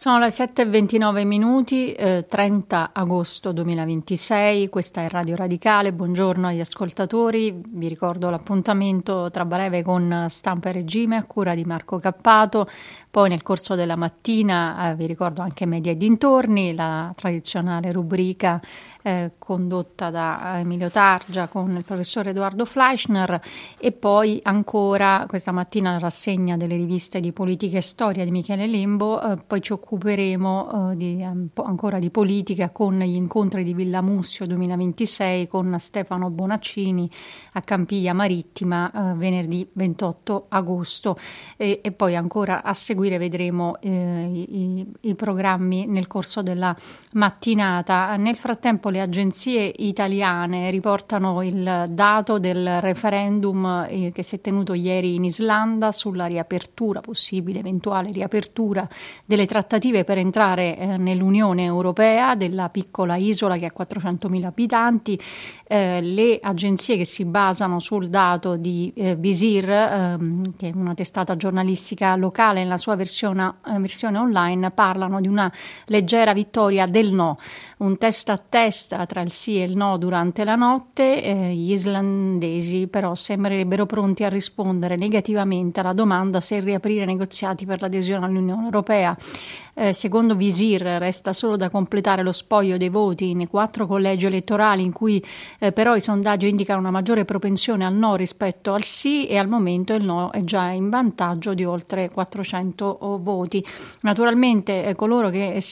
Sono le 7:29, 30 agosto 2026, questa è Radio Radicale, buongiorno agli ascoltatori, vi ricordo l'appuntamento tra breve con Stampa e Regime a cura di Marco Cappato, poi nel corso della mattina vi ricordo anche Media e dintorni, la tradizionale rubrica condotta da Emilio Targia con il professor Edoardo Fleischner e poi ancora questa mattina la rassegna delle riviste di politica e storia di Michele Lembo, poi ci occuperemo ancora di politica con gli incontri di Villa Mussio 2026 con Stefano Bonaccini a Campiglia Marittima venerdì 28 agosto e poi ancora a seguire vedremo i programmi nel corso della mattinata. Nel frattempo le agenzie italiane riportano il dato del referendum che si è tenuto ieri in Islanda sulla riapertura, possibile eventuale riapertura delle trattative per entrare nell'Unione Europea della piccola isola che ha 400.000 abitanti. Le agenzie che si basano sul dato di Visir, che è una testata giornalistica locale, nella sua versione online parlano di una leggera vittoria del no, un testa a testa tra il sì e il no durante la notte. Gli islandesi però sembrerebbero pronti a rispondere negativamente alla domanda se riaprire negoziati per l'adesione all'Unione Europea. Secondo Visir resta solo da completare lo spoglio dei voti nei 4 collegi elettorali in cui però i sondaggi indicano una maggiore propensione al no rispetto al sì e al momento il no è già in vantaggio di oltre 400 voti. Naturalmente coloro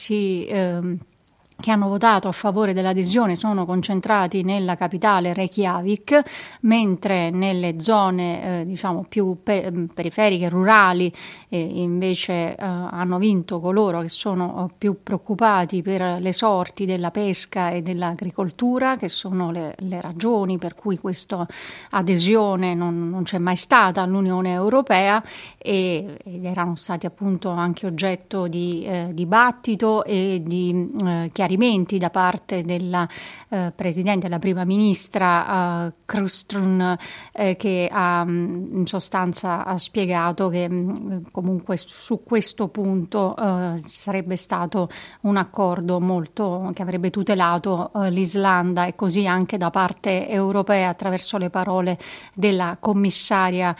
che hanno votato a favore dell'adesione sono concentrati nella capitale Reykjavik, mentre nelle zone diciamo più periferiche, rurali, invece hanno vinto coloro che sono più preoccupati per le sorti della pesca e dell'agricoltura, che sono le ragioni per cui questa adesione non c'è mai stata all'Unione Europea ed erano stati appunto anche oggetto di dibattito e di chiarimenti da parte della Presidente, della Prima Ministra Kristrun, che in sostanza ha spiegato che comunque su questo punto sarebbe stato un accordo che avrebbe tutelato l'Islanda e così anche da parte europea attraverso le parole della commissaria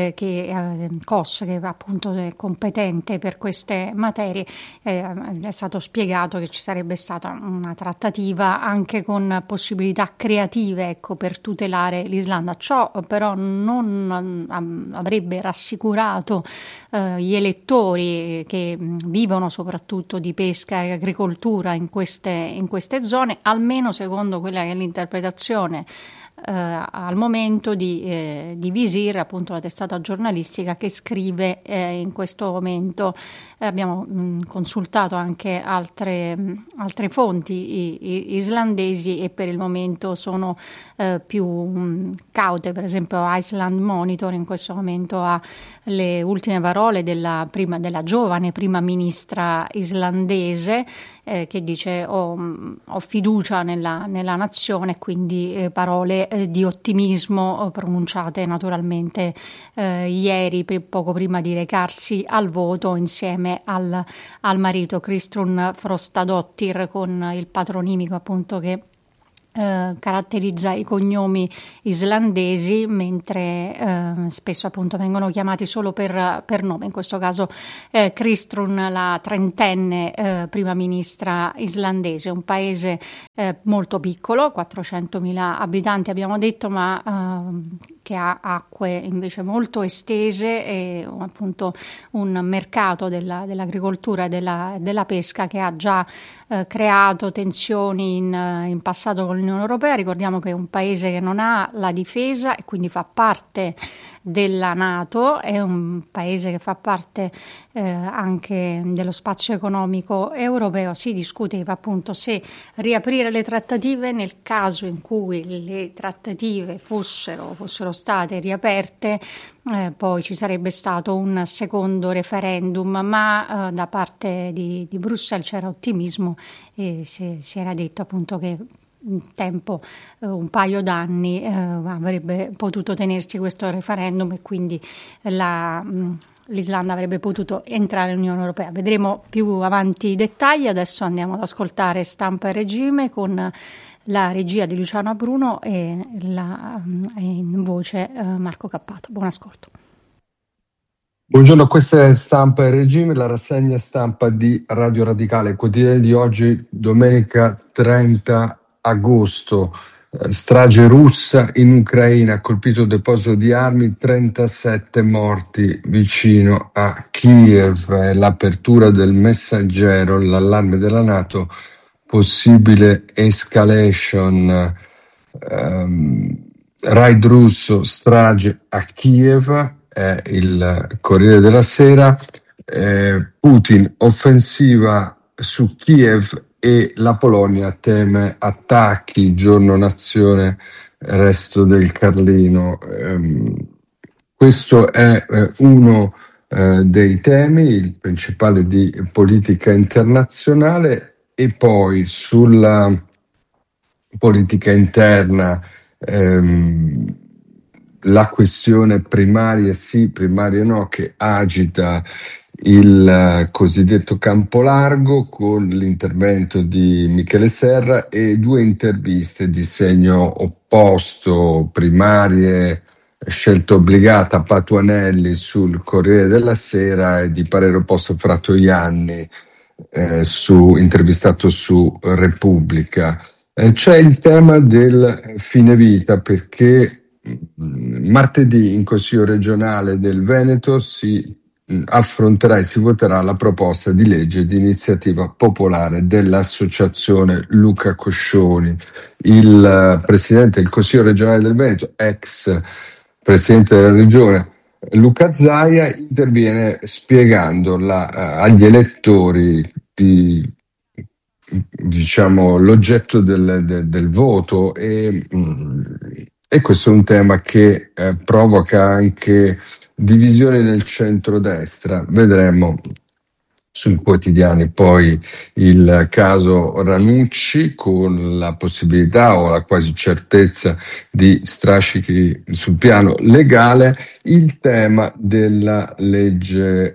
Kos, che appunto è competente per queste materie. È stato spiegato che ci sarebbe stata una trattativa anche con possibilità creative, ecco, per tutelare l'Islanda. Ciò però non avrebbe rassicurato gli elettori che vivono soprattutto di pesca e agricoltura in queste zone, almeno secondo quella che è l'interpretazione al momento di Visir, appunto la testata giornalistica che scrive in questo momento. Abbiamo consultato anche altre fonti islandesi e per il momento sono più caute. Per esempio Iceland Monitor in questo momento ha le ultime parole della giovane prima ministra islandese, che dice ho fiducia nella nazione, quindi parole di ottimismo pronunciate naturalmente ieri poco prima di recarsi al voto insieme al marito Kristrún Frostadóttir, con il patronimico appunto che caratterizza i cognomi islandesi, mentre spesso appunto vengono chiamati solo per nome. In questo caso Kristrún, la trentenne prima ministra islandese, un paese molto piccolo, 400.000 abitanti abbiamo detto, ma che ha acque invece molto estese e appunto un mercato dell'agricoltura e della pesca che ha già creato tensioni in passato con l'Unione Europea. Ricordiamo che è un paese che non ha la difesa e quindi fa parte della NATO, è un paese che fa parte anche dello spazio economico europeo. Si discuteva appunto se riaprire le trattative nel caso in cui le trattative fossero state riaperte. Poi ci sarebbe stato un secondo referendum, ma da parte di Bruxelles c'era ottimismo e si era detto appunto che in tempo un paio d'anni avrebbe potuto tenersi questo referendum e quindi l'Islanda avrebbe potuto entrare nell'Unione Europea. Vedremo più avanti i dettagli. Adesso andiamo ad ascoltare Stampa e Regime con la regia di Luciano Bruno e in voce Marco Cappato. Buon ascolto. Buongiorno, questa è Stampa e Regime, la rassegna stampa di Radio Radicale, quotidiano di oggi, domenica 30 agosto. Strage russa in Ucraina, colpito deposito di armi, 37 morti vicino a Kiev. L'apertura del Messaggero, l'allarme della NATO, possibile escalation. Raid russo, strage a Kiev, è il Corriere della Sera. Putin, offensiva su Kiev e la Polonia teme attacchi, giorno nazione, resto del Carlino. Questo è uno dei temi, il principale di politica internazionale, e poi sulla politica interna la questione primaria sì, primaria no, che agita il cosiddetto campo largo, con l'intervento di Michele Serra e due interviste di segno opposto, primarie, scelta obbligata a Patuanelli sul Corriere della Sera e di parere opposto Fratoianni, intervistato su Repubblica. C'è il tema del fine vita, perché martedì in Consiglio regionale del Veneto si affronterà e si voterà la proposta di legge di iniziativa popolare dell'associazione Luca Coscioni. Il presidente del Consiglio regionale del Veneto, ex presidente della regione, Luca Zaia, interviene spiegando agli elettori diciamo l'oggetto del voto, e questo è un tema che provoca anche divisioni nel centrodestra. Vedremo sui quotidiani poi il caso Ranucci, con la possibilità o la quasi certezza di strascichi sul piano legale, il tema della legge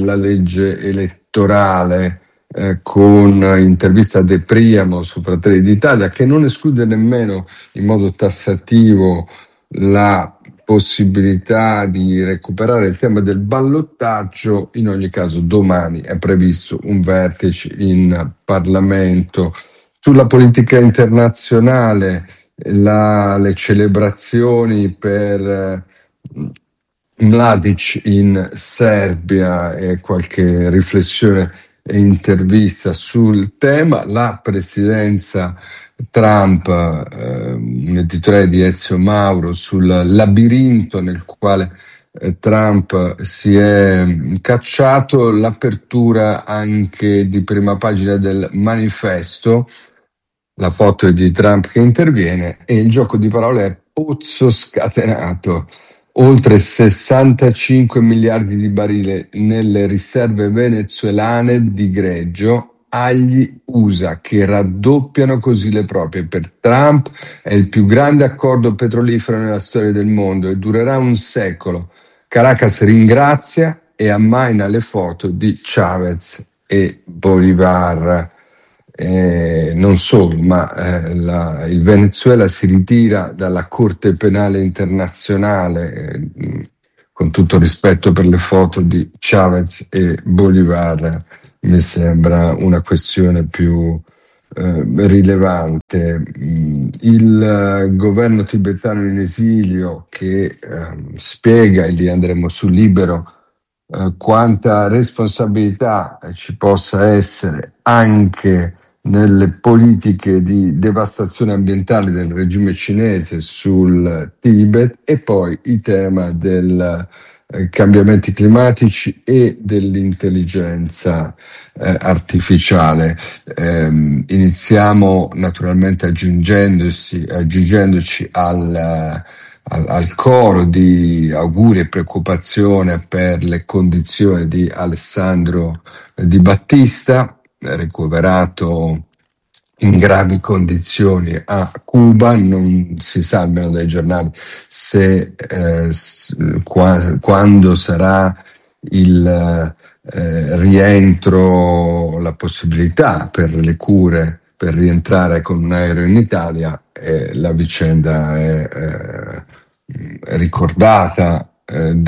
elettorale, con intervista a De Priamo su Fratelli d'Italia, che non esclude nemmeno in modo tassativo la possibilità di recuperare il tema del ballottaggio. In ogni caso domani è previsto un vertice in Parlamento. Sulla politica internazionale, le celebrazioni per Mladic in Serbia e qualche riflessione e intervista sul tema. La presidenza Trump, un editoriale di Ezio Mauro sul labirinto nel quale Trump si è cacciato, l'apertura anche di prima pagina del Manifesto, la foto è di Trump che interviene, e il gioco di parole è pozzo scatenato. Oltre 65 miliardi di barili nelle riserve venezuelane di greggio agli USA, che raddoppiano così le proprie. Per Trump è il più grande accordo petrolifero nella storia del mondo e durerà un secolo. Caracas ringrazia e ammaina le foto di Chavez e Bolivar. Non solo, ma il Venezuela si ritira dalla Corte Penale Internazionale, con tutto rispetto per le foto di Chavez e Bolivar, mi sembra una questione più rilevante. Il governo tibetano in esilio, che spiega, e lì andremo sul Libero, quanta responsabilità ci possa essere anche nelle politiche di devastazione ambientale del regime cinese sul Tibet, e poi il tema del cambiamenti climatici e dell'intelligenza artificiale. Iniziamo naturalmente aggiungendoci al coro di auguri e preoccupazione per le condizioni di Alessandro Di Battista, ricoverato in gravi condizioni a Cuba. Non si sa, almeno dai giornali, se quando sarà il rientro, la possibilità per le cure per rientrare con un aereo in Italia, la vicenda è ricordata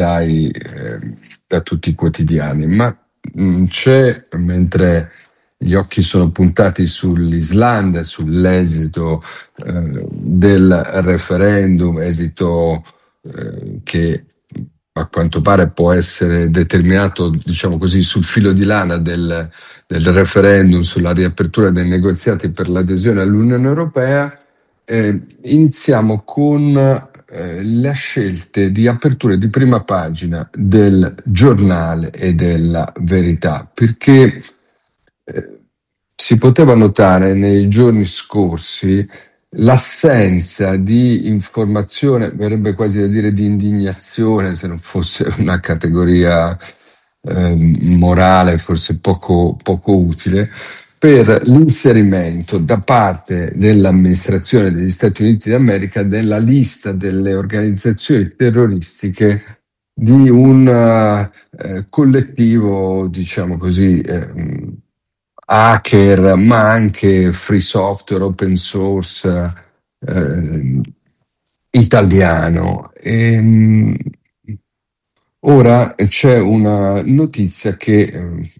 da tutti i quotidiani, ma c'è, mentre gli occhi sono puntati sull'Islanda, sull'esito del referendum, esito che a quanto pare può essere determinato, diciamo così, sul filo di lana del referendum sulla riapertura dei negoziati per l'adesione all'Unione Europea. Iniziamo con le scelte di apertura di prima pagina del Giornale e della Verità, perché si poteva notare nei giorni scorsi l'assenza di informazione, verrebbe quasi da dire di indignazione, se non fosse una categoria morale, forse poco utile, per l'inserimento da parte dell'amministrazione degli Stati Uniti d'America della lista delle organizzazioni terroristiche di un collettivo, diciamo così, hacker, ma anche free software, open source italiano. Ora c'è una notizia che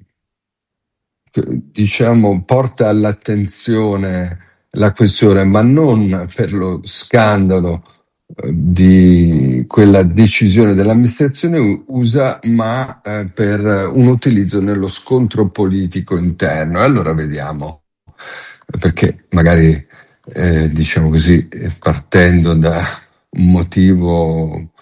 diciamo porta all'attenzione la questione, ma non per lo scandalo di quella decisione dell'amministrazione USA, ma per un utilizzo nello scontro politico interno. E allora vediamo, perché magari diciamo così, partendo da un motivo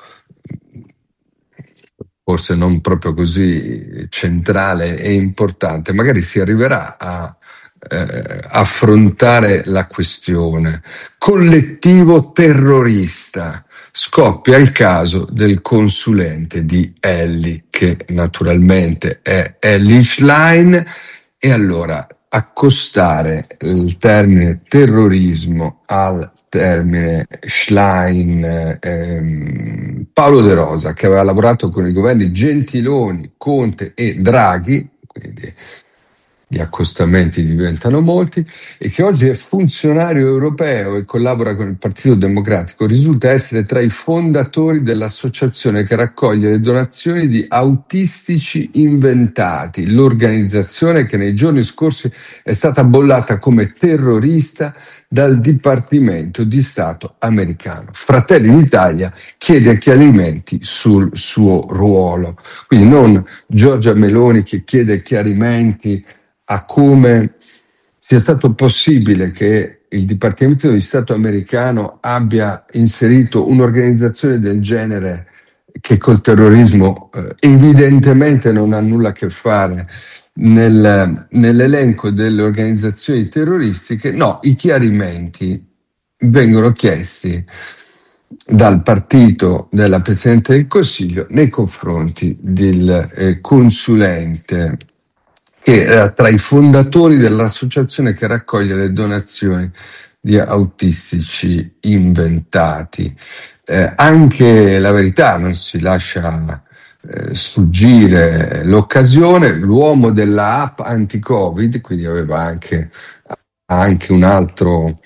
forse non proprio così centrale e importante, magari si arriverà a affrontare la questione. Collettivo terrorista. Scoppia il caso del consulente di Elli, che naturalmente è Elli Schlein, e allora accostare il termine terrorismo al termine Schlein, Paolo De Rosa, che aveva lavorato con i governi Gentiloni, Conte e Draghi, quindi gli accostamenti diventano molti, e che oggi è funzionario europeo e collabora con il Partito Democratico, risulta essere tra i fondatori dell'associazione che raccoglie le donazioni di autistici inventati, l'organizzazione che nei giorni scorsi è stata bollata come terrorista dal Dipartimento di Stato americano. Fratelli d'Italia chiede chiarimenti sul suo ruolo. Quindi non Giorgia Meloni che chiede chiarimenti a come sia stato possibile che il Dipartimento di Stato americano abbia inserito un'organizzazione del genere che col terrorismo evidentemente non ha nulla a che fare nell'elenco delle organizzazioni terroristiche. No, i chiarimenti vengono chiesti dal partito della Presidente del Consiglio nei confronti del consulente che era tra i fondatori dell'associazione che raccoglie le donazioni di autistici inventati. Anche La Verità non si lascia sfuggire l'occasione. L'uomo della app anti-Covid, quindi aveva anche un altro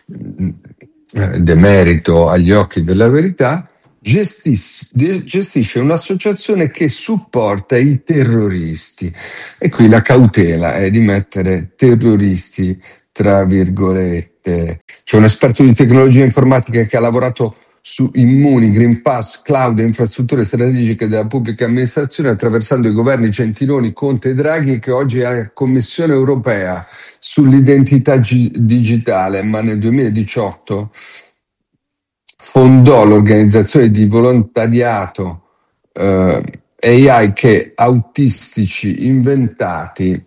demerito agli occhi della Verità, gestisce un'associazione che supporta i terroristi, e qui la cautela è di mettere terroristi tra virgolette. C'è un esperto di tecnologia informatica che ha lavorato su Immuni, Green Pass, cloud e infrastrutture strategiche della pubblica amministrazione, attraversando i governi Gentiloni, Conte e Draghi, che oggi è alla Commissione europea sull'identità digitale, ma nel 2018 fondò l'organizzazione di volontariato AI che autistici inventati,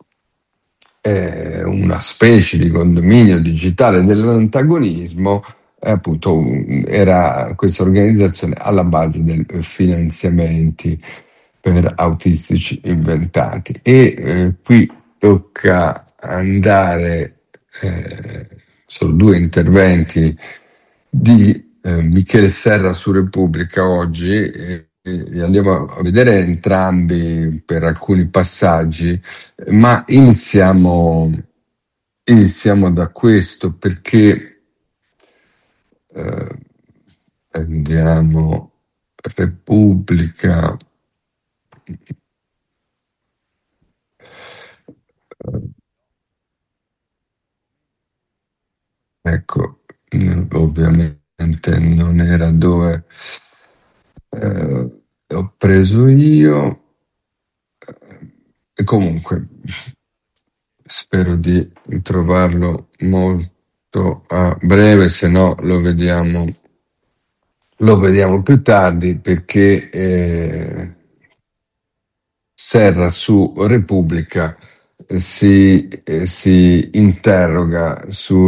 una specie di condominio digitale dell'antagonismo, appunto era questa organizzazione alla base dei finanziamenti per autistici inventati. E qui tocca andare, sono due interventi di Michele Serra su Repubblica oggi, li andiamo a vedere entrambi per alcuni passaggi, ma iniziamo da questo perché eh, andiamo Repubblica. Ecco, ovviamente non era dove ho preso io. E comunque spero di trovarlo molto a breve, se no lo vediamo più tardi perché Serra su Repubblica si interroga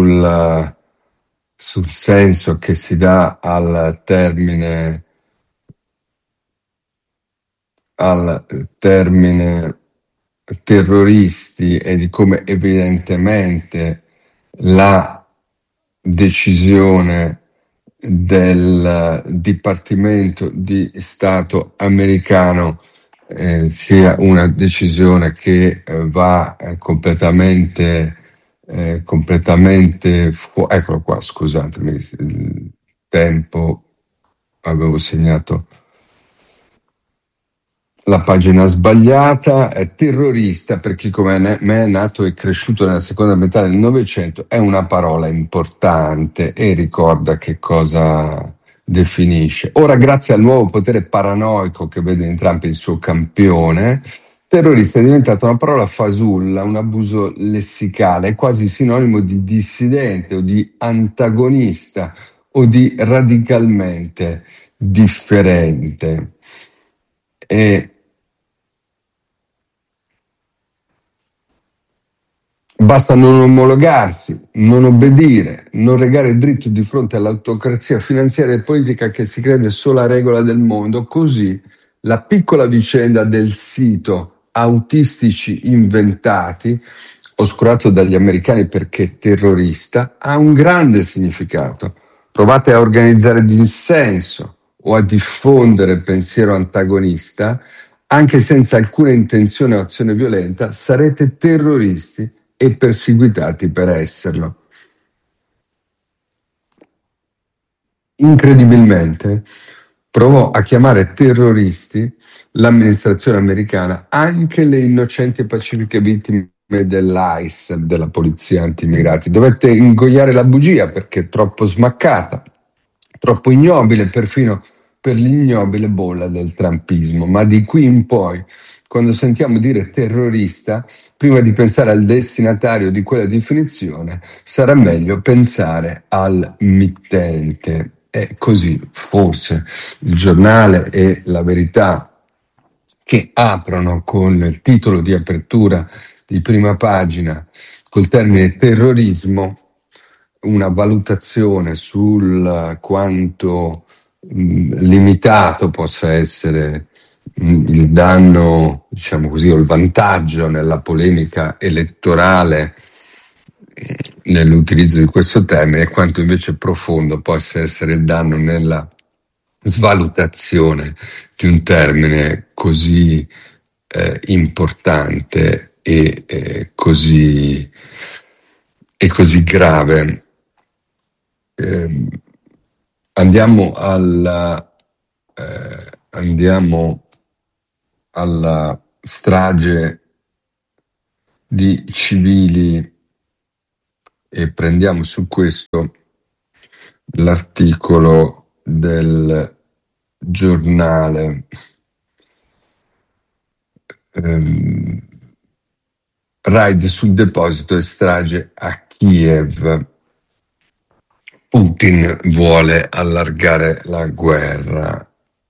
sul senso che si dà al termine terroristi e di come evidentemente la decisione del Dipartimento di Stato americano sia una decisione che va completamente eccolo qua, scusatemi, il tempo, avevo segnato la pagina sbagliata. È terrorista, per chi come me è nato e cresciuto nella seconda metà del Novecento, è una parola importante e ricorda che cosa definisce. Ora, grazie al nuovo potere paranoico che vede in Trump il suo campione, terrorista è diventata una parola fasulla, un abuso lessicale, è quasi sinonimo di dissidente o di antagonista o di radicalmente differente. E basta non omologarsi, non obbedire, non regare dritto di fronte all'autocrazia finanziaria e politica che si crede sola regola del mondo. Così la piccola vicenda del sito Autistici Inventati, oscurato dagli americani perché terrorista, ha un grande significato. Provate a organizzare dissenso o a diffondere pensiero antagonista, anche senza alcuna intenzione o azione violenta, sarete terroristi e perseguitati per esserlo. Incredibilmente, provò a chiamare terroristi l'amministrazione americana anche le innocenti e pacifiche vittime dell'ICE, della polizia antimmigrati. Dovette ingoiare la bugia perché troppo smaccata, troppo ignobile perfino per l'ignobile bolla del trumpismo. Ma di qui in poi, quando sentiamo dire terrorista, prima di pensare al destinatario di quella definizione, sarà meglio pensare al mittente. È così, forse, il giornale e la verità che aprono con il titolo di apertura di prima pagina col termine terrorismo, una valutazione sul quanto limitato possa essere il danno, diciamo così, o il vantaggio nella polemica elettorale nell'utilizzo di questo termine e quanto invece profondo possa essere il danno nella svalutazione di un termine così importante e così grave. Andiamo alla strage di civili e prendiamo su questo l'articolo del giornale. Raid sul deposito e strage a Kiev. Putin vuole allargare la guerra.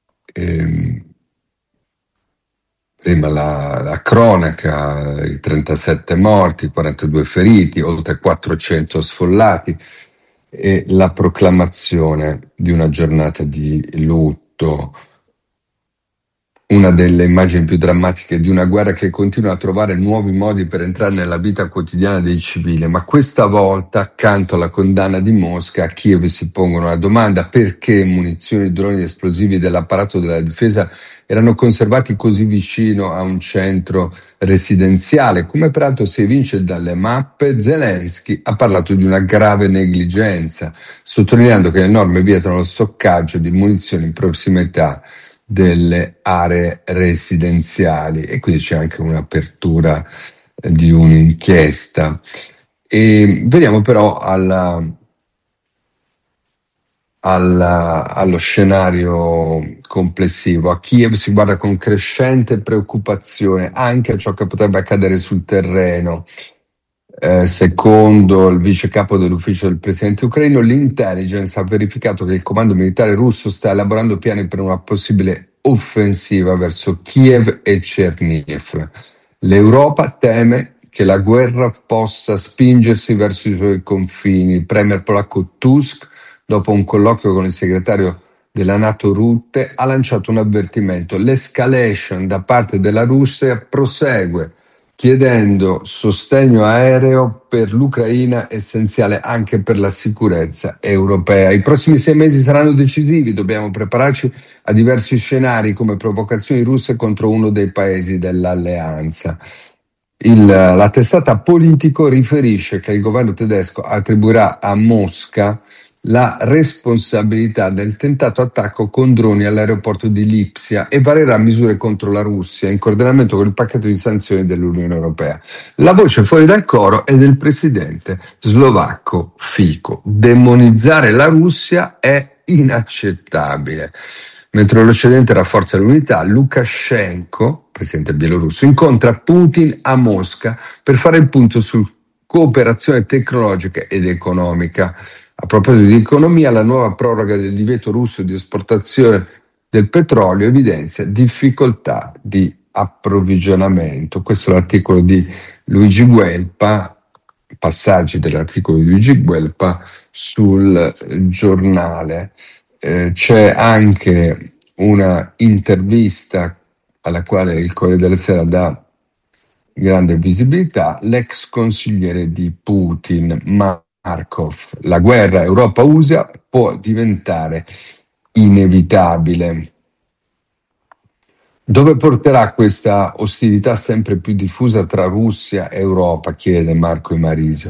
Prima la cronaca, i 37 morti, 42 feriti, oltre 400 sfollati e la proclamazione di una giornata di lutto. una delle immagini più drammatiche di una guerra che continua a trovare nuovi modi per entrare nella vita quotidiana dei civili, ma questa volta, accanto alla condanna di Mosca, a Kiev si pongono la domanda: perché munizioni, droni esplosivi dell'apparato della difesa erano conservati così vicino a un centro residenziale? Come peraltro si evince dalle mappe, Zelensky ha parlato di una grave negligenza, sottolineando che le norme vietano lo stoccaggio di munizioni in prossimità delle aree residenziali, e quindi c'è anche un'apertura di un'inchiesta. E veniamo però allo scenario complessivo. A Kiev si guarda con crescente preoccupazione anche a ciò che potrebbe accadere sul terreno. Secondo il vice capo dell'ufficio del presidente ucraino, l'intelligence ha verificato che il comando militare russo sta elaborando piani per una possibile offensiva verso Kiev e Chernihiv. L'Europa teme che la guerra possa spingersi verso i suoi confini. Il premier polacco Tusk, dopo un colloquio con il segretario della NATO Rutte, ha lanciato un avvertimento: l'escalation da parte della Russia prosegue, chiedendo sostegno aereo per l'Ucraina, essenziale anche per la sicurezza europea. I prossimi 6 mesi saranno decisivi, dobbiamo prepararci a diversi scenari come provocazioni russe contro uno dei paesi dell'alleanza. La testata Politico riferisce che il governo tedesco attribuirà a Mosca la responsabilità del tentato attacco con droni all'aeroporto di Lipsia e varerà misure contro la Russia in coordinamento con il pacchetto di sanzioni dell'Unione Europea. La voce fuori dal coro è del presidente slovacco Fico: demonizzare la Russia è inaccettabile. Mentre l'Occidente rafforza l'unità, Lukashenko, presidente bielorusso, incontra Putin a Mosca per fare il punto su cooperazione tecnologica ed economica. A proposito di economia, la nuova proroga del divieto russo di esportazione del petrolio evidenzia difficoltà di approvvigionamento. Questo è l'articolo di Luigi Guelpa, passaggi dell'articolo di Luigi Guelpa sul giornale. C'è anche una intervista alla quale il Corriere della Sera dà grande visibilità. L'ex consigliere di Putin, Markov: la guerra Europa-USA può diventare inevitabile. Dove porterà questa ostilità sempre più diffusa tra Russia e Europa? Chiede Marco Imarisio.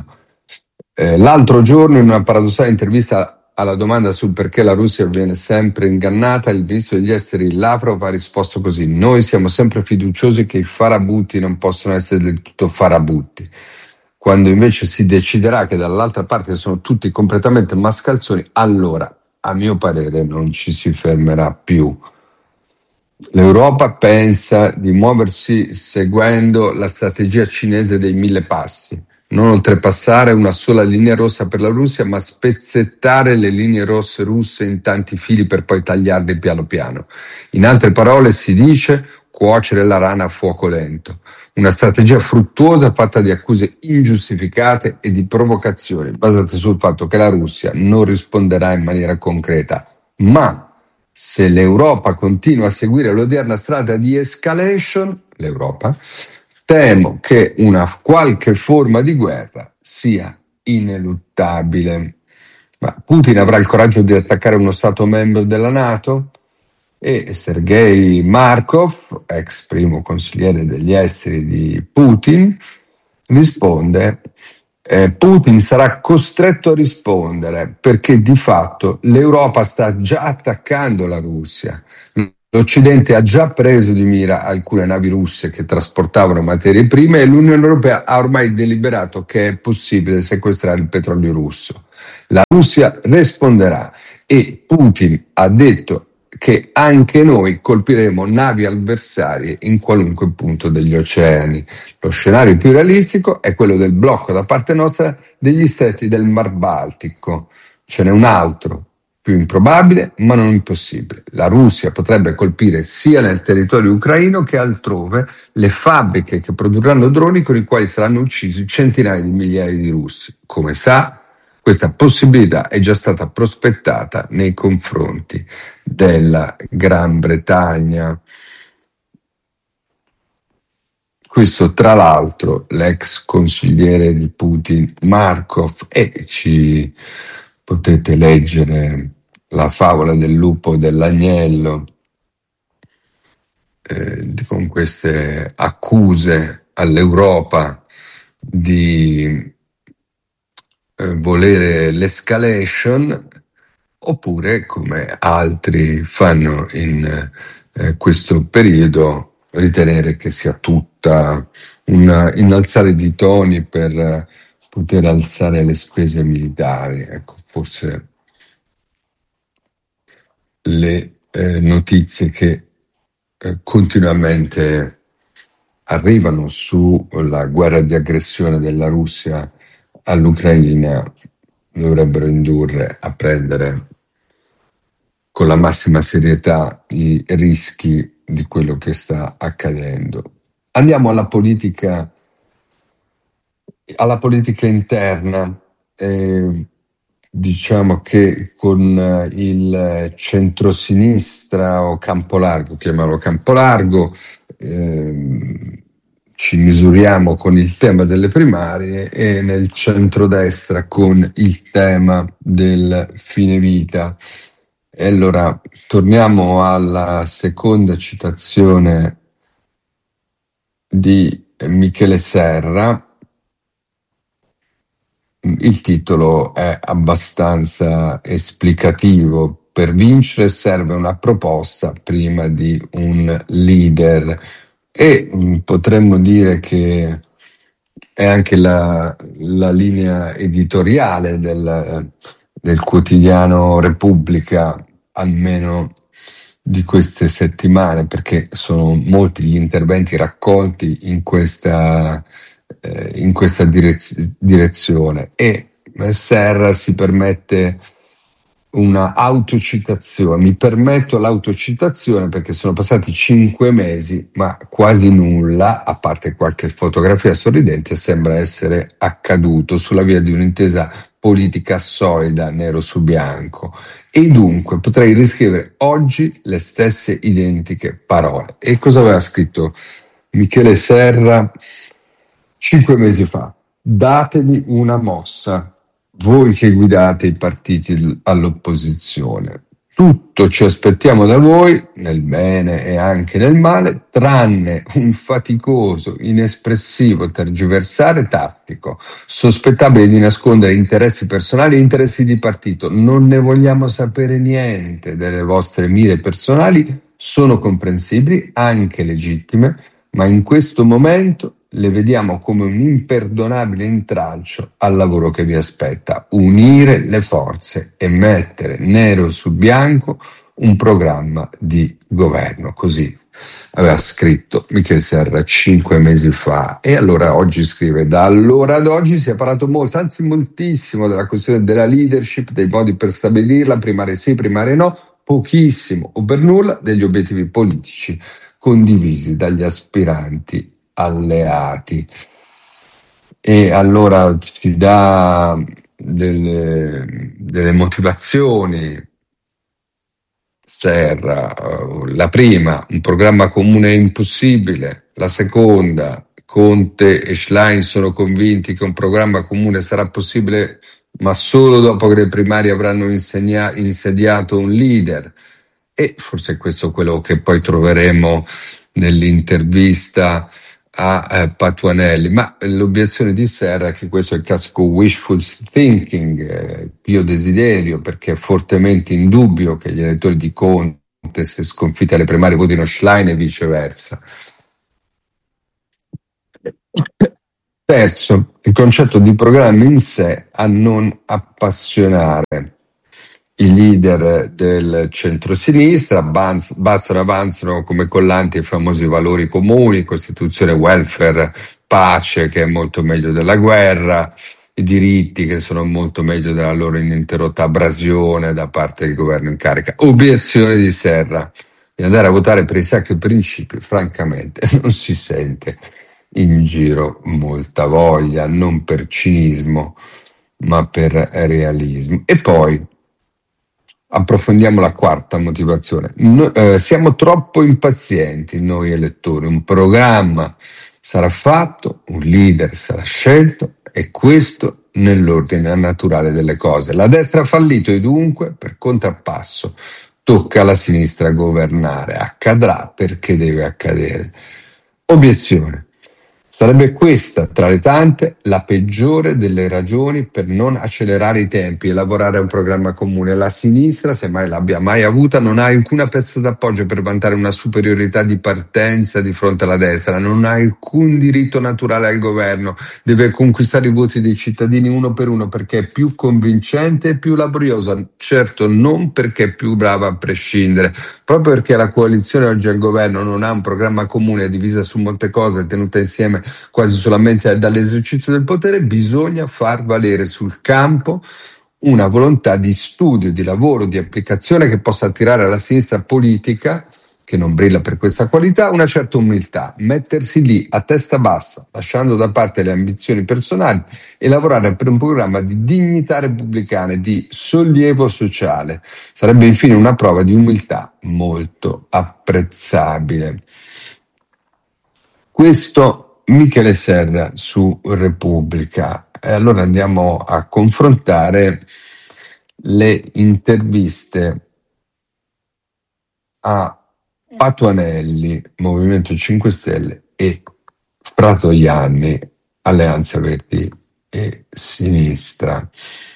L'altro giorno, in una paradossale intervista alla domanda sul perché la Russia viene sempre ingannata, il ministro degli esteri Lavrov ha risposto così: noi siamo sempre fiduciosi che i farabutti non possono essere del tutto farabutti. Quando invece si deciderà che dall'altra parte sono tutti completamente mascalzoni, allora, a mio parere, non ci si fermerà più. L'Europa pensa di muoversi seguendo la strategia cinese dei 1000 passi: non oltrepassare una sola linea rossa per la Russia, ma spezzettare le linee rosse russe in tanti fili per poi tagliarle piano piano. In altre parole, si dice cuocere la rana a fuoco lento. Una strategia fruttuosa fatta di accuse ingiustificate e di provocazioni basate sul fatto che la Russia non risponderà in maniera concreta. Ma se l'Europa continua a seguire l'odierna strada di escalation, l'Europa, temo che una qualche forma di guerra sia ineluttabile. Ma Putin avrà il coraggio di attaccare uno Stato membro della NATO? E Sergei Markov, ex primo consigliere degli esteri di Putin, risponde: Putin sarà costretto a rispondere perché di fatto l'Europa sta già attaccando la Russia. L'Occidente ha già preso di mira alcune navi russe che trasportavano materie prime e l'Unione Europea ha ormai deliberato che è possibile sequestrare il petrolio russo. La Russia risponderà e Putin ha detto che anche noi colpiremo navi avversarie in qualunque punto degli oceani. Lo scenario più realistico è quello del blocco da parte nostra degli stretti del Mar Baltico. Ce n'è un altro, più improbabile ma non impossibile. La Russia potrebbe colpire sia nel territorio ucraino che altrove le fabbriche che produrranno droni con i quali saranno uccisi centinaia di migliaia di russi. Come sa, questa possibilità è già stata prospettata nei confronti della Gran Bretagna. Questo, tra l'altro, l'ex consigliere di Putin Markov, e ci potete leggere la favola del lupo e dell'agnello, con queste accuse all'Europa di volere l'escalation, oppure, come altri fanno in questo periodo, ritenere che sia tutta un innalzare di toni per poter alzare le spese militari. Ecco, forse le notizie che continuamente arrivano sulla guerra di aggressione della Russia all'Ucraina dovrebbero indurre a prendere con la massima serietà i rischi di quello che sta accadendo. Andiamo alla politica interna. Diciamo che con il centrosinistra o Campolargo, chiamalo Campolargo, ci misuriamo con il tema delle primarie, e nel centrodestra con il tema del fine vita. E allora torniamo alla seconda citazione di Michele Serra. Il titolo è abbastanza esplicativo: per vincere serve una proposta prima di un leader, e potremmo dire che è anche la linea editoriale del quotidiano Repubblica, almeno di queste settimane, perché sono molti gli interventi raccolti in questa direzione. E Serra si permette una autocitazione. Mi permetto l'autocitazione perché sono passati 5 mesi, ma quasi nulla, a parte qualche fotografia sorridente, sembra essere accaduto sulla via di un'intesa politica solida, nero su bianco. E dunque potrei riscrivere oggi le stesse identiche parole. E cosa aveva scritto Michele Serra 5 mesi fa? Datevi una mossa, voi che guidate i partiti all'opposizione. Tutto ci aspettiamo da voi, nel bene e anche nel male, tranne un faticoso, inespressivo tergiversare tattico, sospettabile di nascondere interessi personali e interessi di partito. Non ne vogliamo sapere niente delle vostre mire personali, sono comprensibili, anche legittime, ma in questo momento le vediamo come un imperdonabile intralcio al lavoro che vi aspetta: unire le forze e mettere nero su bianco un programma di governo. Così aveva scritto Michele Serra 5 mesi fa. E allora oggi scrive: da allora ad oggi si è parlato molto, anzi moltissimo, della questione della leadership, dei modi per stabilirla, primarie sì, primarie no, pochissimo o per nulla degli obiettivi politici condivisi dagli aspiranti alleati. E allora ci dà delle motivazioni Serra. La prima: un programma comune è impossibile. La seconda: Conte e Schlein sono convinti che un programma comune sarà possibile, ma solo dopo che le primarie avranno insediato un leader. E forse questo è quello che poi troveremo nell'intervista a Patuanelli. Ma l'obiezione di Serra è che questo è il classico wishful thinking, pio desiderio, perché è fortemente indubbio che gli elettori di Conte, se sconfitti alle primarie, votino Schlein e viceversa. Terzo, il concetto di programma in sé a non appassionare i leader del centrosinistra. Bastano, avanzano come collanti i famosi valori comuni: Costituzione, welfare, pace, che è molto meglio della guerra, i diritti, che sono molto meglio della loro ininterrotta abrasione da parte del governo in carica. Obiezione di Serra: di andare a votare per i sacri principi, francamente non si sente in giro molta voglia, non per cinismo ma per realismo. E poi approfondiamo la quarta motivazione. Siamo troppo impazienti noi elettori. Un programma sarà fatto, un leader sarà scelto e questo nell'ordine naturale delle cose. La destra ha fallito e dunque, per contrappasso, tocca alla sinistra governare. Accadrà perché deve accadere. Obiezione. Sarebbe questa, tra le tante, la peggiore delle ragioni per non accelerare i tempi e lavorare a un programma comune. La sinistra, se mai l'abbia mai avuta, non ha alcuna pezza d'appoggio per vantare una superiorità di partenza di fronte alla destra, non ha alcun diritto naturale al governo, deve conquistare i voti dei cittadini uno per uno perché è più convincente e più laboriosa, certo non perché è più brava a prescindere. Proprio perché la coalizione oggi al governo non ha un programma comune, è divisa su molte cose, tenuta insieme quasi solamente dall'esercizio del potere, bisogna far valere sul campo una volontà di studio, di lavoro, di applicazione che possa attirare alla sinistra politica, che non brilla per questa qualità, una certa umiltà, mettersi lì a testa bassa, lasciando da parte le ambizioni personali e lavorare per un programma di dignità repubblicana, di sollievo sociale. Sarebbe infine una prova di umiltà molto apprezzabile. Questo Michele Serra su Repubblica. E allora andiamo a confrontare le interviste a Patuanelli, Movimento 5 Stelle, e Fratoianni, Alleanza Verdi e Sinistra.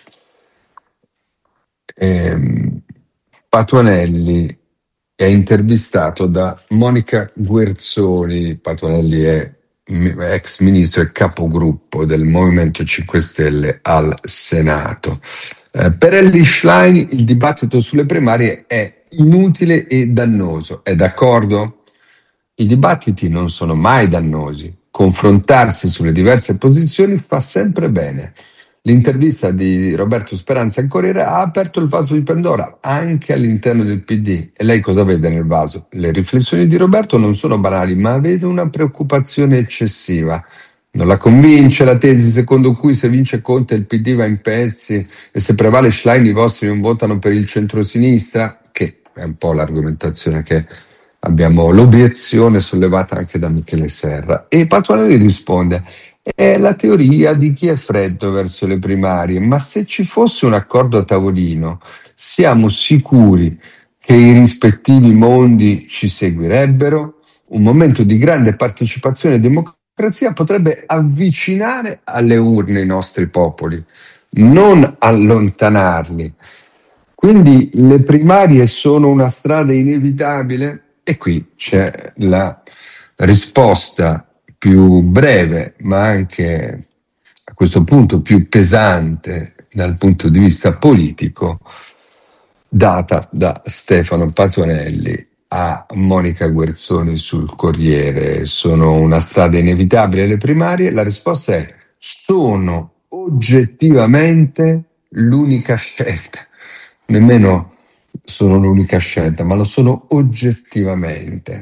Patuanelli è intervistato da Monica Guerzoni. Patuanelli è ex ministro e capogruppo del Movimento 5 Stelle al Senato. Per Elly Schlein il dibattito sulle primarie è inutile e dannoso. È d'accordo? I dibattiti non sono mai dannosi. Confrontarsi sulle diverse posizioni fa sempre bene. L'intervista di Roberto Speranza al Corriere ha aperto il vaso di Pandora anche all'interno del PD. E lei cosa vede nel vaso? Le riflessioni di Roberto non sono banali, ma vede una preoccupazione eccessiva. Non la convince la tesi secondo cui se vince Conte il PD va in pezzi e se prevale Schlein i vostri non votano per il centrosinistra, che è un po' l'argomentazione che abbiamo, l'obiezione sollevata anche da Michele Serra. E Patuanelli risponde: è la teoria di chi è freddo verso le primarie, ma se ci fosse un accordo a tavolino, siamo sicuri che i rispettivi mondi ci seguirebbero? Un momento di grande partecipazione e democrazia potrebbe avvicinare alle urne i nostri popoli, non allontanarli. Quindi le primarie sono una strada inevitabile? E qui c'è la risposta più breve, ma anche a questo punto più pesante dal punto di vista politico, data da Stefano Patuanelli a Monica Guerzoni sul Corriere. Sono una strada inevitabile le primarie? La risposta è: sono oggettivamente l'unica scelta. Nemmeno sono l'unica scelta, ma lo sono oggettivamente.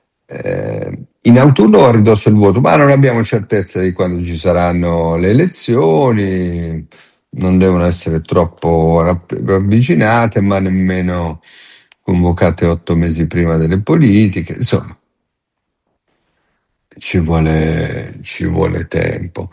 In autunno a ridosso il voto, ma non abbiamo certezza di quando ci saranno le elezioni, non devono essere troppo ravvicinate, ma nemmeno convocate 8 mesi prima delle politiche. Insomma, ci vuole tempo.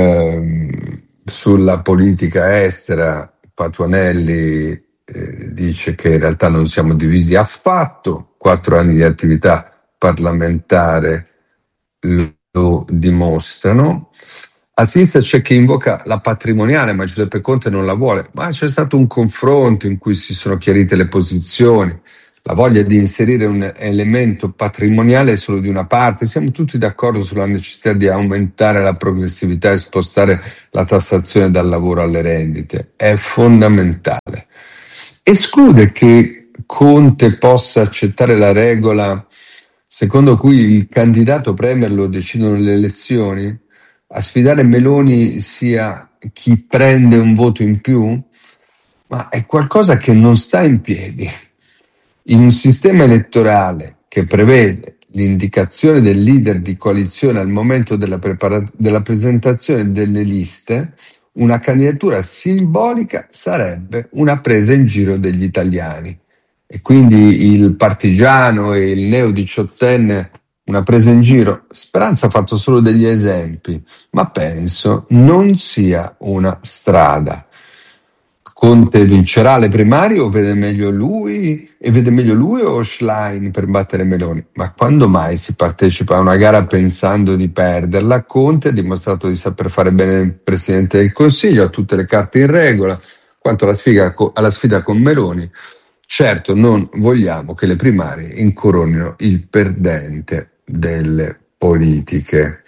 Sulla politica estera, Patuanelli dice che in realtà non siamo divisi affatto, 4 anni di attività parlamentare lo dimostrano. A sinistra c'è chi invoca la patrimoniale, ma Giuseppe Conte non la vuole. Ma c'è stato un confronto in cui si sono chiarite le posizioni. La voglia di inserire un elemento patrimoniale è solo di una parte. Siamo tutti d'accordo sulla necessità di aumentare la progressività e spostare la tassazione dal lavoro alle rendite. È fondamentale. Esclude che Conte possa accettare la regola secondo cui il candidato premier lo decidono le elezioni? A sfidare Meloni sia chi prende un voto in più? Ma è qualcosa che non sta in piedi. In un sistema elettorale che prevede l'indicazione del leader di coalizione al momento della presentazione delle liste, una candidatura simbolica sarebbe una presa in giro degli italiani. E quindi il partigiano e il neo-diciottenne una presa in giro. Speranza ha fatto solo degli esempi, ma penso non sia una strada. Conte vincerà le primarie o vede meglio lui o Schlein per battere Meloni? Ma quando mai si partecipa a una gara pensando di perderla? Conte ha dimostrato di saper fare bene il Presidente del Consiglio, ha tutte le carte in regola. Quanto alla sfida con Meloni, certo non vogliamo che le primarie incoronino il perdente delle politiche.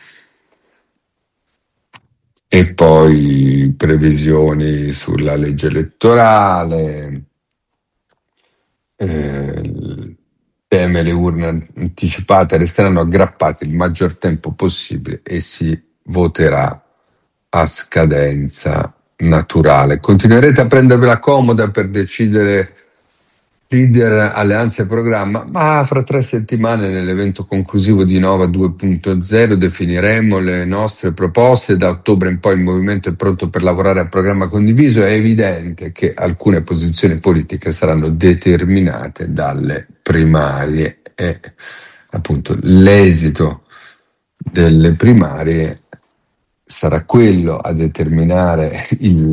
E poi previsioni sulla legge elettorale, teme le urne anticipate resteranno aggrappate il maggior tempo possibile e si voterà a scadenza naturale. Continuerete a prendervela comoda per decidere leader, alleanze e programma, ma fra 3 settimane nell'evento conclusivo di Nova 2.0 definiremo le nostre proposte. Da ottobre in poi il movimento è pronto per lavorare a programma condiviso. È evidente che alcune posizioni politiche saranno determinate dalle primarie e appunto l'esito delle primarie sarà quello a determinare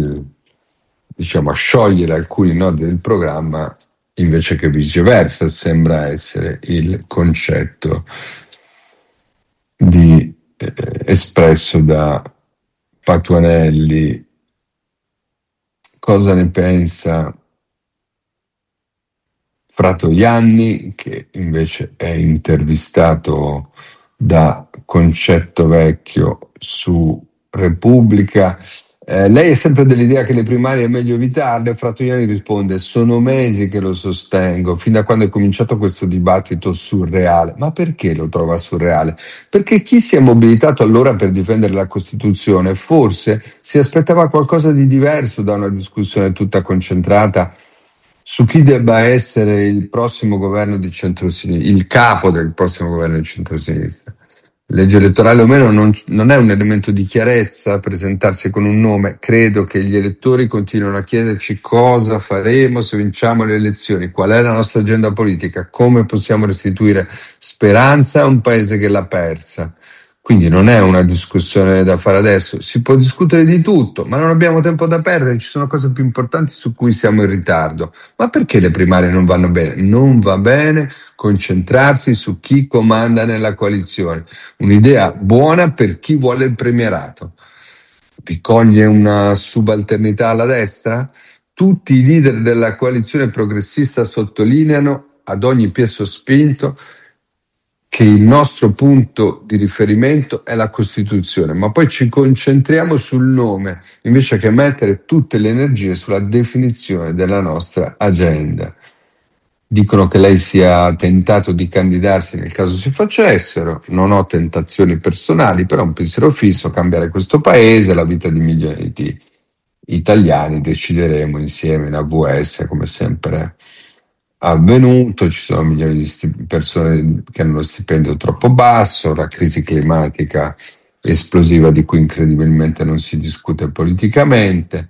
a sciogliere alcuni nodi del programma, invece che viceversa. Sembra essere il concetto espresso da Patuanelli. Cosa ne pensa Fratoianni, che invece è intervistato da Concetto Vecchio su Repubblica? Lei è sempre dell'idea che le primarie è meglio evitarle? Fratoianni risponde: sono mesi che lo sostengo, fin da quando è cominciato questo dibattito surreale. Ma perché lo trova surreale? Perché chi si è mobilitato allora per difendere la Costituzione forse si aspettava qualcosa di diverso da una discussione tutta concentrata su chi debba essere il prossimo governo di centrosinistra, il capo del prossimo governo di centrosinistra. Legge elettorale o meno non è un elemento di chiarezza presentarsi con un nome. Credo che gli elettori continuino a chiederci cosa faremo se vinciamo le elezioni, qual è la nostra agenda politica, come possiamo restituire speranza a un paese che l'ha persa. Quindi non è una discussione da fare adesso, si può discutere di tutto, ma non abbiamo tempo da perdere, ci sono cose più importanti su cui siamo in ritardo. Ma perché le primarie non vanno bene? Non va bene concentrarsi su chi comanda nella coalizione. Un'idea buona per chi vuole il premierato. Vi coglie una subalternità alla destra? Tutti i leader della coalizione progressista sottolineano ad ogni piè sospinto che il nostro punto di riferimento è la Costituzione, ma poi ci concentriamo sul nome invece che mettere tutte le energie sulla definizione della nostra agenda. Dicono che lei sia tentato di candidarsi nel caso si facessero. Non ho tentazioni personali, però un pensiero fisso: cambiare questo paese, la vita di milioni di italiani. Decideremo insieme in AVS, come sempre avvenuto. Ci sono milioni di persone che hanno lo stipendio troppo basso, la crisi climatica esplosiva di cui incredibilmente non si discute politicamente.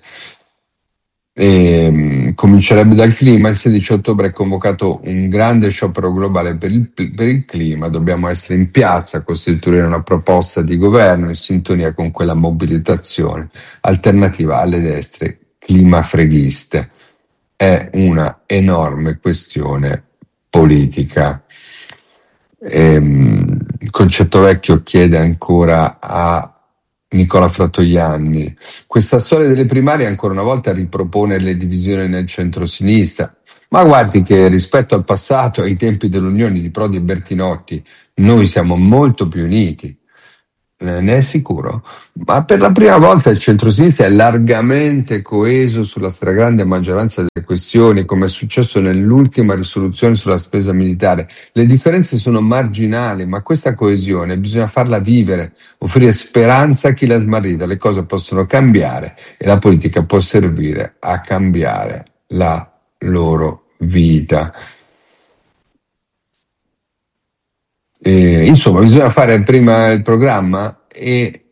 Comincerebbe dal clima. Il 16 ottobre è convocato un grande sciopero globale per il clima. Dobbiamo essere in piazza a costituire una proposta di governo in sintonia con quella mobilitazione alternativa alle destre climafreghiste. È una enorme questione politica. Il Concetto Vecchio chiede ancora a Nicola Fratoianni: questa storia delle primarie ancora una volta ripropone le divisioni nel centro-sinistra, ma guardi che rispetto al passato, ai tempi dell'Unione di Prodi e Bertinotti, noi siamo molto più uniti. Ne è sicuro? Ma per la prima volta il centrosinistra è largamente coeso sulla stragrande maggioranza delle questioni, come è successo nell'ultima risoluzione sulla spesa militare. Le differenze sono marginali, ma questa coesione bisogna farla vivere, offrire speranza a chi l'ha smarrita. Le cose possono cambiare e la politica può servire a cambiare la loro vita. Insomma, bisogna fare prima il programma, e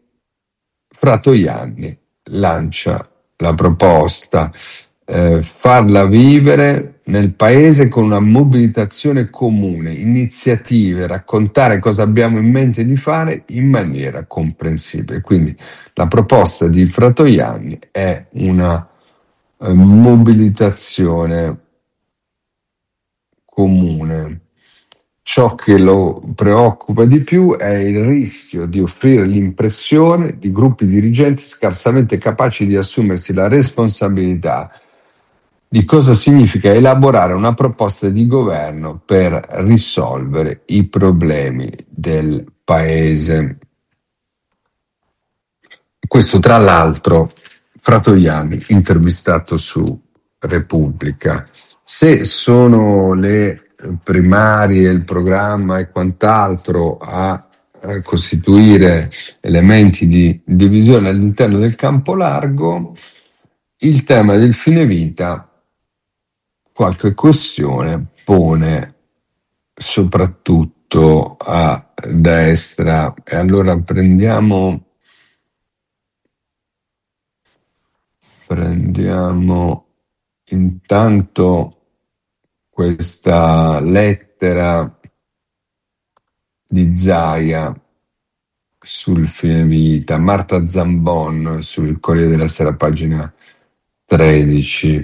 Fratoianni lancia la proposta: farla vivere, nel paese con una mobilitazione comune, iniziative, raccontare cosa abbiamo in mente di fare in maniera comprensibile. Quindi la proposta di Fratoianni è una mobilitazione comune. Ciò che lo preoccupa di più è il rischio di offrire l'impressione di gruppi dirigenti scarsamente capaci di assumersi la responsabilità di cosa significa elaborare una proposta di governo per risolvere i problemi del paese. Questo, tra l'altro, Fratoianni, intervistato su Repubblica. Se sono le primarie, il programma e quant'altro a costituire elementi di divisione all'interno del campo largo, il tema del fine vita qualche questione pone soprattutto a destra. E allora prendiamo intanto questa lettera di Zaia sul fine vita, Marta Zambon sul Corriere della Sera, pagina 13.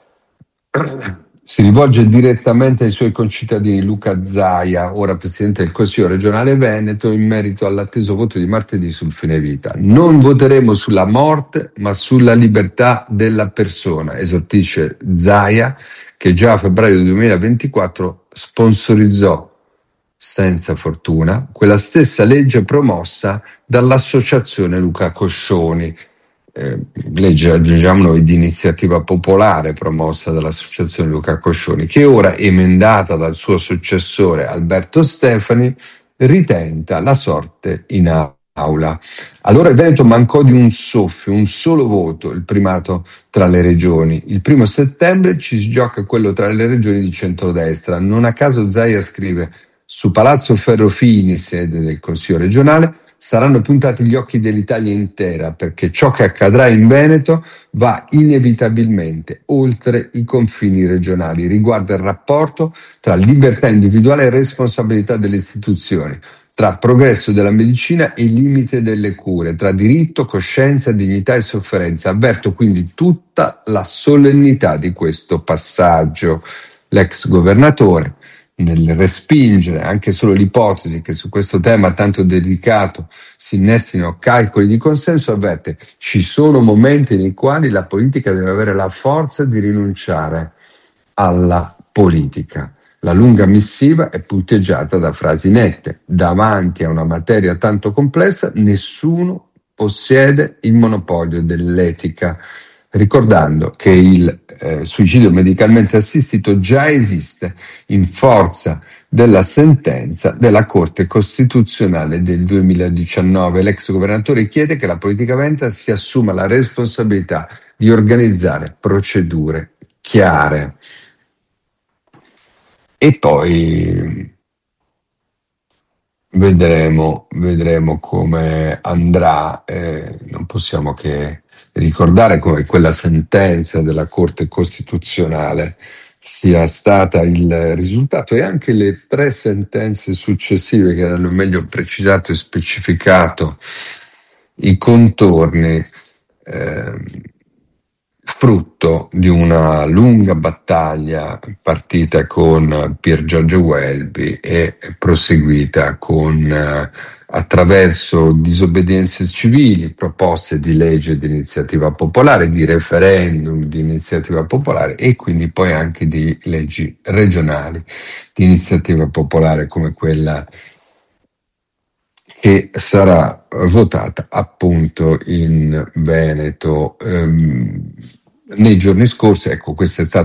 Si rivolge direttamente ai suoi concittadini. Luca Zaia, ora presidente del Consiglio regionale Veneto, in merito all'atteso voto di martedì sul fine vita. Non voteremo sulla morte, ma sulla libertà della persona, esortisce Zaia, che già a febbraio 2024 sponsorizzò, senza fortuna, quella stessa legge promossa dall'associazione Luca Coscioni, legge, aggiungiamo noi, di iniziativa popolare promossa dall'associazione Luca Coscioni, che ora, emendata dal suo successore Alberto Stefani, ritenta la sorte in aula. Allora il Veneto mancò di un soffio, un solo voto, il primato tra le regioni. Il 1° settembre ci si gioca quello tra le regioni di centrodestra. Non a caso Zaia scrive: su Palazzo Ferrofini, sede del Consiglio regionale, saranno puntati gli occhi dell'Italia intera, perché ciò che accadrà in Veneto va inevitabilmente oltre i confini regionali, riguarda il rapporto tra libertà individuale e responsabilità delle istituzioni, tra progresso della medicina e limite delle cure, tra diritto, coscienza, dignità e sofferenza. Avverto quindi tutta la solennità di questo passaggio. L'ex governatore, nel respingere anche solo l'ipotesi che su questo tema tanto delicato si innestino calcoli di consenso, avverte: ci sono momenti nei quali la politica deve avere la forza di rinunciare alla politica. La lunga missiva è punteggiata da frasi nette. Davanti a una materia tanto complessa, nessuno possiede il monopolio dell'etica, ricordando che il suicidio medicalmente assistito già esiste in forza della sentenza della Corte Costituzionale del 2019. L'ex governatore chiede che la politica veneta si assuma la responsabilità di organizzare procedure chiare. E poi vedremo come andrà. Non possiamo che ricordare come quella sentenza della Corte Costituzionale sia stata il risultato, e anche le 3 sentenze successive che hanno meglio precisato e specificato i contorni, frutto di una lunga battaglia partita con Pier Giorgio Welby e proseguita attraverso disobbedienze civili, proposte di legge di iniziativa popolare, di referendum di iniziativa popolare, e quindi poi anche di leggi regionali di iniziativa popolare, come quella che sarà votata appunto in Veneto nei giorni scorsi. Ecco, questa è stata